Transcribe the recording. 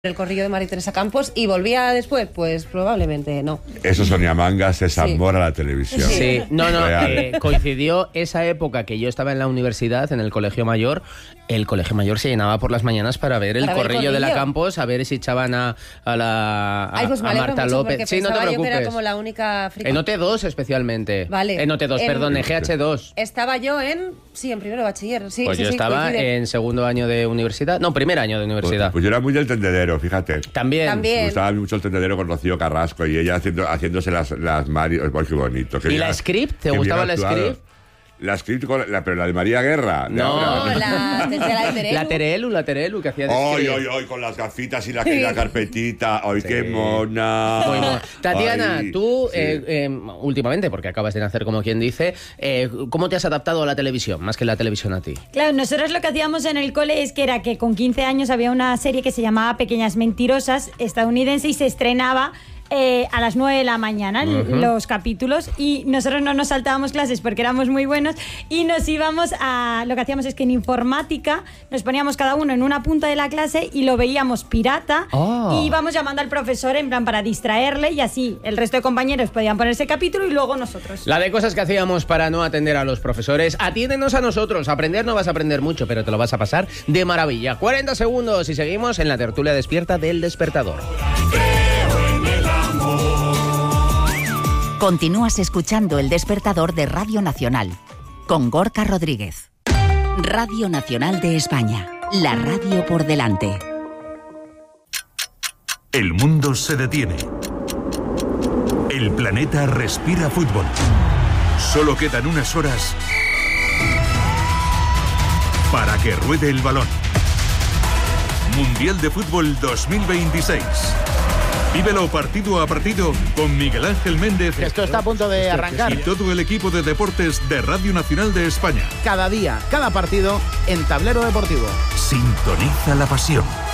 el corrillo de María Teresa Campos y volvía después, pues probablemente no. Eso, Sonia Mangas, es amor a la televisión. Sí, no, coincidió esa época que yo estaba en la universidad, en el Colegio Mayor. El Colegio Mayor se llenaba por las mañanas para ver el corrillo de la Campos, a ver si echaban a Marta López. Sí, no te preocupes. Yo era como la única friki. En OT2 especialmente. Vale. En OT2, perdón, en GH2. Estaba yo en primero de bachiller. Sí, pues sí, yo estaba en segundo año de universidad. No, primer año de universidad. Pues yo era muy del tendedero, fíjate. También. Me gustaba mucho el tendedero con Rocío Carrasco y ella haciéndose las Mario. Oh, qué bonito. ¿Y la script? ¿Te gustaba la script? La script, pero la de María Guerra. No, la Terelu, que hacía de Hoy, con las gafitas y la carpetita. ¡Ay, qué mona! Muy mona. Tatiana, tú, últimamente, porque acabas de nacer, como quien dice, ¿cómo te has adaptado a la televisión, más que la televisión a ti? Claro, nosotros lo que hacíamos en el cole es que era que con 15 años había una serie que se llamaba Pequeñas Mentirosas, estadounidense, y se estrenaba a las 9 de la mañana los capítulos, y nosotros no nos saltábamos clases porque éramos muy buenos y nos íbamos a... Lo que hacíamos es que en informática nos poníamos cada uno en una punta de la clase y lo veíamos pirata y íbamos llamando al profesor en plan para distraerle, y así el resto de compañeros podían poner ese capítulo y luego nosotros. La de cosas que hacíamos para no atender a los profesores. Atiéndenos a nosotros. Aprender no vas a aprender mucho, pero te lo vas a pasar de maravilla. 40 segundos y seguimos en la tertulia despierta del Despertador. Continúas escuchando El Despertador de Radio Nacional, con Gorka Rodríguez. Radio Nacional de España, la radio por delante. El mundo se detiene. El planeta respira fútbol. Solo quedan unas horas para que ruede el balón. Mundial de Fútbol 2026. Vívelo partido a partido con Miguel Ángel Méndez. Esto está a punto de arrancar. Y todo el equipo de deportes de Radio Nacional de España. Cada día, cada partido en Tablero Deportivo. Sintoniza la pasión.